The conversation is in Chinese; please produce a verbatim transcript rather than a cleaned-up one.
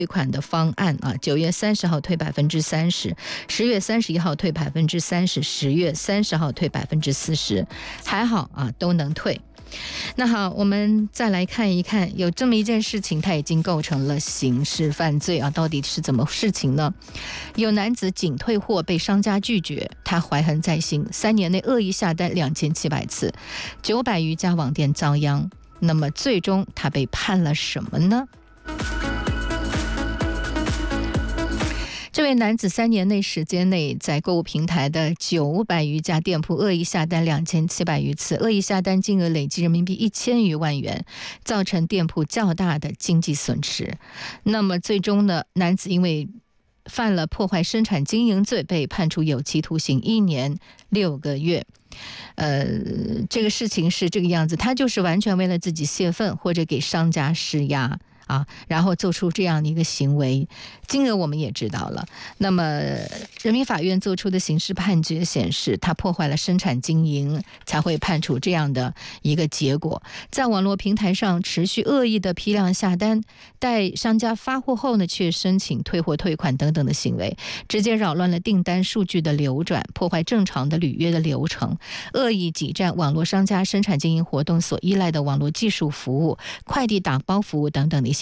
退款的方案啊，九月三十号退百分之三十，十月三十一号退百分之三十，十月三十号退百分之四十，还好啊，都能退。那好，我们再来看一看，有这么一件事情，它已经构成了刑事犯罪啊，到底是怎么事情呢？有男子仅退货被商家拒绝，他怀恨在心，三年内恶意下单两千七百次，九百余家网店遭殃。那么最终他被判了什么呢？这位男子三年内时间内，在购物平台的九百余家店铺恶意下单两千七百余次，恶意下单金额累计人民币一千余万元，造成店铺较大的经济损失。那么最终呢，男子因为犯了破坏生产经营罪，被判处有期徒刑一年六个月。呃，这个事情是这个样子，他就是完全为了自己泄愤，或者给商家施压。啊，然后做出这样的一个行为，金额我们也知道了。那么，人民法院做出的刑事判决显示，他破坏了生产经营，才会判处这样的一个结果。在网络平台上持续恶意的批量下单，待商家发货后呢，却申请退货退款等等的行为，直接扰乱了订单数据的流转，破坏正常的履约的流程，恶意挤占网络商家生产经营活动所依赖的网络技术服务、快递打包服务等等的一些